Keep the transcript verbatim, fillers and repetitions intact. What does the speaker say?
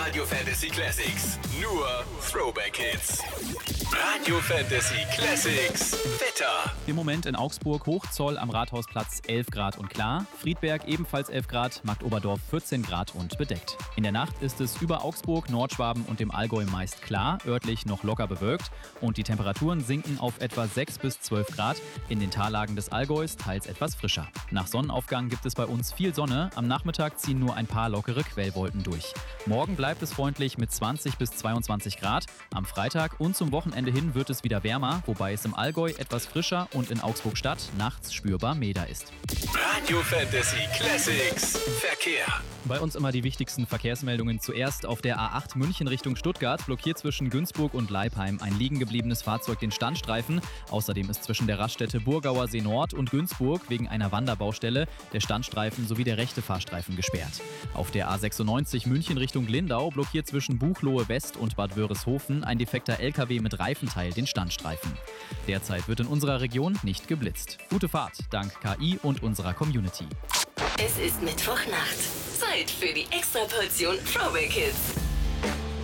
Radio Fantasy Classics. Nur Throwback Hits. Radio Fantasy Classics. Wetter. Im Moment in Augsburg Hochzoll am Rathausplatz elf Grad und klar. Friedberg ebenfalls elf Grad, Marktoberdorf vierzehn Grad und bedeckt. In der Nacht ist es über Augsburg, Nordschwaben und dem Allgäu meist klar, örtlich noch locker bewölkt. Und die Temperaturen sinken auf etwa sechs bis zwölf Grad. In den Tallagen des Allgäus teils etwas frischer. Nach Sonnenaufgang gibt es bei uns viel Sonne. Am Nachmittag ziehen nur ein paar lockere Quellwolken durch. Morgen bleibt es freundlich mit zwanzig bis zweiundzwanzig Grad. Am Freitag und zum Wochenende hin wird es wieder wärmer, wobei es im Allgäu etwas frischer und in Augsburg-Stadt nachts spürbar milder ist. Radio Fantasy Classics. Verkehr. Bei uns immer die wichtigsten Verkehrsmeldungen. Zuerst auf der A acht München Richtung Stuttgart blockiert zwischen Günzburg und Leipheim ein liegen gebliebenes Fahrzeug den Standstreifen. Außerdem ist zwischen der Raststätte Burgauer See Nord und Günzburg wegen einer Wanderbaustelle der Standstreifen sowie der rechte Fahrstreifen gesperrt. Auf der A sechsundneunzig München Richtung Lindau blockiert zwischen Buchloe West und Bad Wörishofen ein defekter L K W mit Reifenteil den Standstreifen. Derzeit wird in unserer Region nicht geblitzt. Gute Fahrt dank K I und unserer Community. Es ist Mittwochnacht. Zeit für die Extraportion Throwback Hits.